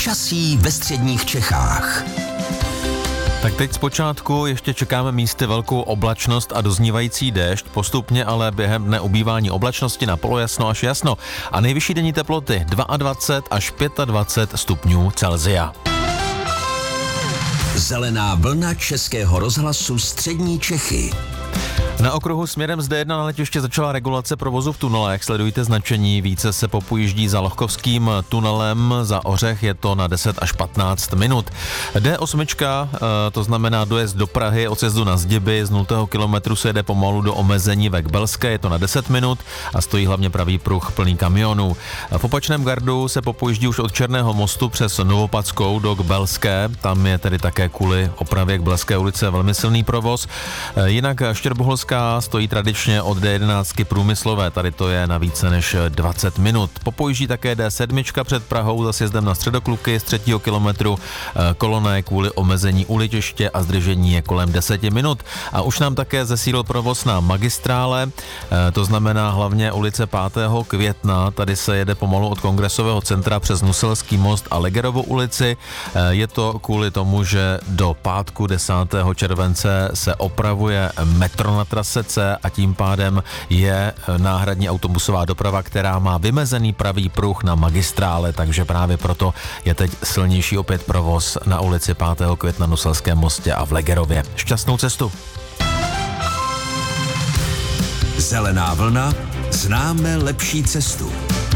Počasí ve středních Čechách. Tak teď zpočátku ještě čekáme místy velkou oblačnost a doznívající déšť, postupně ale během dne ubývání oblačnosti na polojasno až jasno a nejvyšší denní teploty 22 až 25 stupňů Celsia. Zelená vlna Českého rozhlasu Střední Čechy. Na okruhu směrem z D1 na letiště začala regulace provozu v tunelech. Sledujte značení, více se popojíždí za Lohkovským tunelem, za Ořech je to na 10 až 15 minut. D8, to znamená dojezd do Prahy, od sjezdu na Zdiby, z 0. kilometru se jede pomalu do omezení ve Belské, je to na 10 minut a stojí hlavně pravý pruh plný kamionů. V opačném gardu se popojíždí už od Černého mostu přes Novopadskou do Belské, tam je tedy také kvůli opravě k Belské ulice velmi silný provoz. Jinak Štěrboholská stojí tradičně od D11 průmyslové, tady to je na více než 20 minut. Popojíždí také D7 před Prahou za sjezdem na Středokluky z 3. kilometru. Kolona je kvůli omezení u letiště a zdržení je kolem 10 minut. A už nám také zesílil provoz na magistrále, to znamená hlavně ulice 5. května, tady se jede pomalu od Kongresového centra přes Nuselský most a Legerovu ulici. Je to kvůli tomu, že do pátku 10. července se opravuje metro na trase C a tím pádem je náhradní autobusová doprava, která má vymezený pravý pruh na magistrále, takže právě proto je teď silnější opět provoz na ulici 5. května, Nuselském mostě a v Legerově. Šťastnou cestu! Zelená vlna, známe lepší cestu.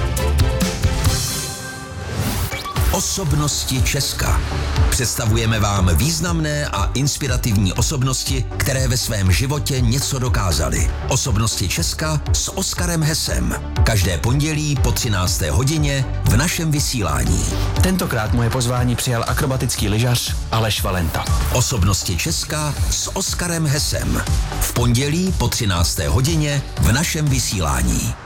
Osobnosti Česka. Představujeme vám významné a inspirativní osobnosti, které ve svém životě něco dokázaly. Osobnosti Česka s Oskarem Hesem. Každé pondělí po 13. hodině v našem vysílání. Tentokrát moje pozvání přijal akrobatický lyžař Aleš Valenta. Osobnosti Česka s Oskarem Hesem. V pondělí po 13. hodině v našem vysílání.